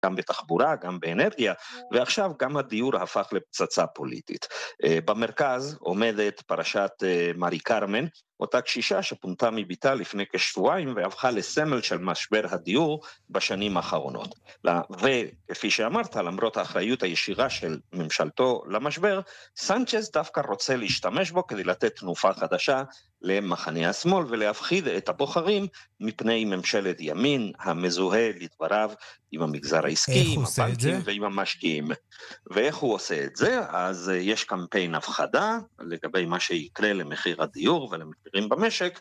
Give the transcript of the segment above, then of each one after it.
גם בתחבורה, גם באנרגיה, ועכשיו גם הדיור הפך לפצצה פוליטית. במרכז עומדת פרשת מרי קרמן, אותה קשישה שפונתה מביתה לפני כשבועיים והפכה לסמל של משבר הדיור בשנים האחרונות. וכפי שאמרת, למרות האחריות הישירה של ממשלתו למשבר, סנצ'ז דווקא רוצה להשתמש בו כדי לתת תנופה חדשה למחנה השמאל ולהפחיד את הבוחרים מפני ממשלת ימין המזוהה לדבריו עם המגזר העסקי, עם הבנקים ועם המשקיעים. ואיך הוא עושה את זה? אז יש קמפיין הפחדה לגבי מה שיקרה למחיר הדיור ולמחירים במשק,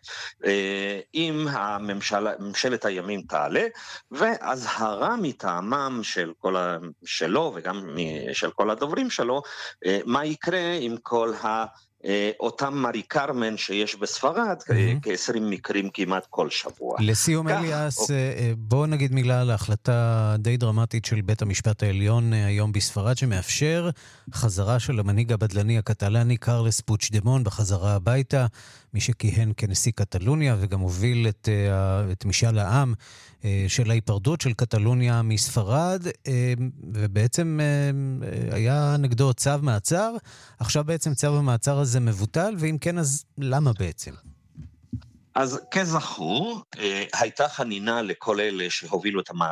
אם ממשלת הימין תעלה, והזהרה מטעמם שלו וגם של כל הדוברים שלו, מה יקרה עם כל אותם מרי קרמן שיש בספרד, כ-20 מקרים כמעט כל שבוע. לסיום אליאס, בוא נגיד מילה על ההחלטה די דרמטית של בית המשפט העליון היום בספרד, שמאפשר חזרה של המנהיג הבדלני הקטלני קרלס פוצ'דמון בחזרה הביתה, מי שכיהן כנשיא קטלוניה וגם הוביל את משאל העם של ההיפרדות של קטלוניה מספרד, ובעצם היה נגדו צו מעצר. עכשיו בעצם צו המעצר הזה מבוטל, ואם כן אז למה בעצם? אז כזכור, הייתה חנינה לכל אלה שהובילו את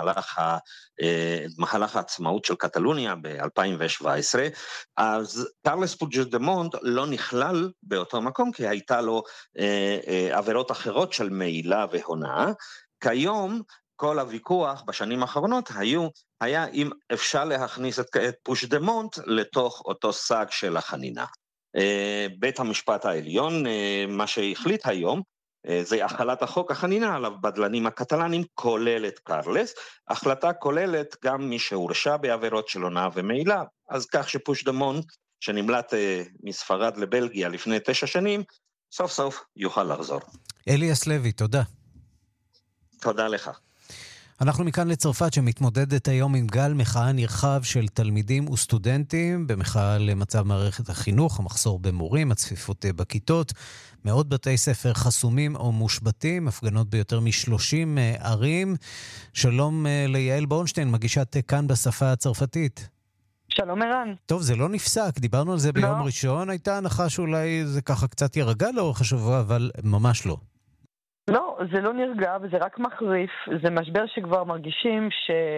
מהלך העצמאות של קטלוניה ב-2017, אז קרלס פוצ'דמון לא נכלל באותו מקום, כי הייתה לו עבירות אחרות של מעילה והונאה. כיום, כל הוויכוח בשנים האחרונות היה אם אפשר להכניס את פוצ'דמון לתוך אותו סג של החנינה. בית המשפט העליון, מה שהחליט היום, זה החלת החוק החנינה על הבדלנים הקטלנים, כולל את קרלס. החלטה כוללת גם מי שהורשע בעבירות של הונאה ומעילה, אז כך שפוצ'דמון, שנמלט מספרד לבלגיה לפני 9 שנים, סוף סוף יוכל לחזור. אליאס לוי, תודה. תודה לך. אנחנו מכאן לצרפת שמתמודדת היום עם גל מחאה נרחב של תלמידים וסטודנטים במחאה למצב מערכת החינוך, המחסור במורים, הצפיפות בכיתות, מאות בתי ספר חסומים או מושבתים, הפגנות ביותר מ-30 ערים. שלום ליעל בורנשטיין, מגישת כאן בשפה הצרפתית. שלום ערן. טוב, זה לא נפסק, דיברנו על זה ביום ראשון, הייתה הנחה שאולי זה ככה קצת ירגע לאורך השבוע, אבל ממש לא. לא, זה לא נרגע וזה רק מחריף, זה משבר שכבר מרגישים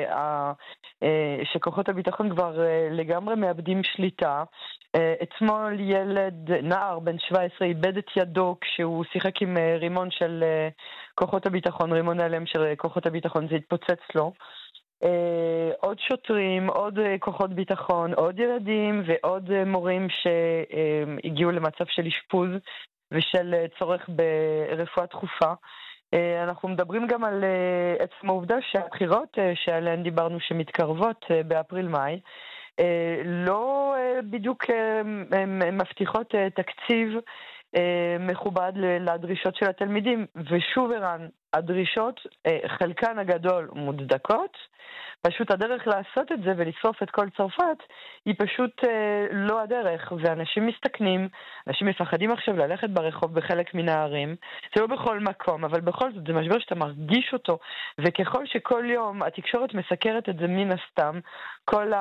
שכוחות הביטחון כבר לגמרי מאבדים שליטה. אתמול נער בן 17 איבד את ידו כשהוא שיחק עם רימון של כוחות הביטחון, רימון הלם של כוחות הביטחון, זה התפוצץ לו. עוד שוטרים, עוד כוחות ביטחון, עוד ילדים ועוד מורים שהגיעו למצב של אשפוז ושל צורך ברפואה דחופה. אנחנו מדברים גם על עצם העובדה שהבחירות שעליהן דיברנו שמתקרבות באפריל-מאי, לא בדיוק מבטיחות תקציב מכובד לדרישות של התלמידים. ושוב ערן, הדרישות, חלקן הגדול מוצדקות, פשוט הדרך לעשות את זה ולשרוף את כל צרפת היא פשוט לא הדרך, ואנשים מסתכנים, אנשים מפחדים עכשיו ללכת ברחוב בחלק מן הערים, זה לא בכל מקום, אבל בכל זאת זה משבר שאתה מרגיש אותו, וככל שכל יום התקשורת מסקרת את זה מן הסתם, כל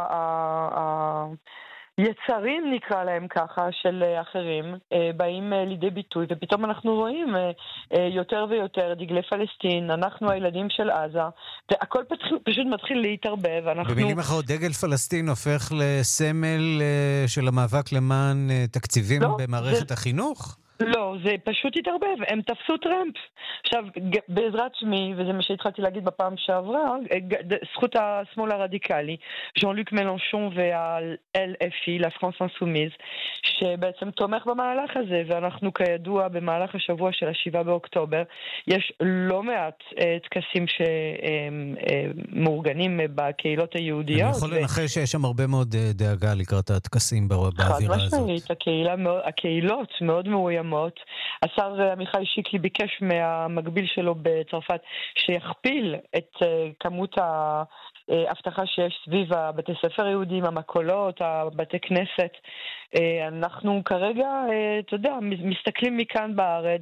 יצרים נקרא להם ככה של אחרים באים לידי ביטוי, ופתאום אנחנו רואים יותר ויותר דגלי פלסטין, אנחנו הילדים של עזה, והכל פשוט מתחיל להתערבב. במילים אחרות, דגל פלסטין הופך לסמל של המאבק למען תקציבים במערכת החינוך? לא, זה פשוט התערבב, הם תפסו טראמפ. עכשיו, בעזרת שמי, וזה מה שהתחלתי להגיד בפעם שעברה, זכות השמאל הרדיקלי, ז'אן לוק מלנשון וה-LFI, la France Insoumise, שבעצם תומך במהלך הזה, ואנחנו כידוע במהלך השבוע של 7 באוקטובר, יש לא מעט טקסים שמאורגנים בקהילות היהודיות. אני יכול לנחש שיש שם הרבה מאוד דאגה לקראת הטקסים באווירה הזאת. הקהילות מאוד מאוימות. השר עמיחי שיקלי ביקש מהמקביל שלו בצרפת שיכפיל את כמות ההבטחה שיש סביב הבתי ספר יהודים, המקולות, הבתי כנסת. אנחנו כרגע, אתה יודע, מסתכלים מכאן בארץ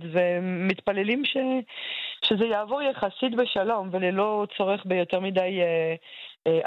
ומתפללים שזה יעבור יחסית בשלום וללא צורך ביותר מדי